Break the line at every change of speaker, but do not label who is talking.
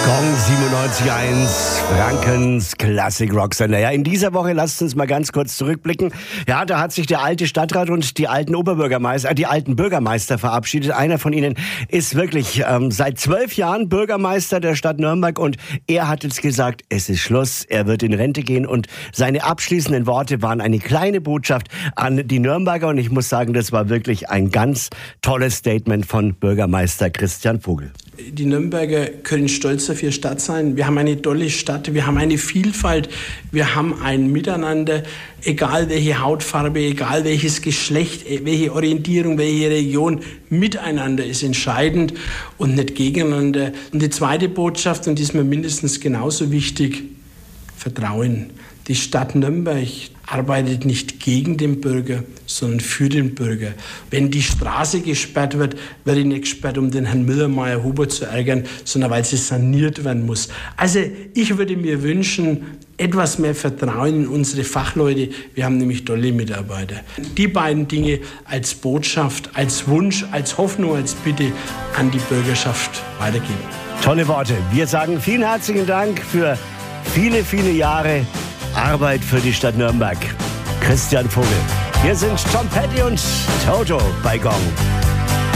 Gong 97.1, Frankens Classic Rocksender. Ja, in dieser Woche, lasst uns mal ganz kurz zurückblicken. Ja, da hat sich der alte Stadtrat und die alten Bürgermeister verabschiedet. Einer von ihnen ist wirklich seit 12 Jahren Bürgermeister der Stadt Nürnberg und er hat jetzt gesagt, es ist Schluss, er wird in Rente gehen und seine abschließenden Worte waren eine kleine Botschaft an die Nürnberger und ich muss sagen, das war wirklich ein ganz tolles Statement von Bürgermeister Christian Vogel.
Die Nürnberger können stolz auf ihre Stadt sein. Wir haben eine tolle Stadt, wir haben eine Vielfalt, wir haben ein Miteinander, egal welche Hautfarbe, egal welches Geschlecht, welche Orientierung, welche Region, miteinander ist entscheidend und nicht gegeneinander. Und die zweite Botschaft, und die ist mir mindestens genauso wichtig, Vertrauen. Die Stadt Nürnberg arbeitet nicht gegen den Bürger, sondern für den Bürger. Wenn die Straße gesperrt wird, wird die nicht gesperrt, um den Herrn Müller-Meyer-Huber zu ärgern, sondern weil sie saniert werden muss. Also ich würde mir wünschen, etwas mehr Vertrauen in unsere Fachleute. Wir haben nämlich tolle Mitarbeiter. Die beiden Dinge als Botschaft, als Wunsch, als Hoffnung, als Bitte an die Bürgerschaft weitergeben.
Tolle Worte. Wir sagen vielen herzlichen Dank für viele, viele Jahre Arbeit für die Stadt Nürnberg. Christian Vogel. Wir sind Tom Petty und Toto bei Gong.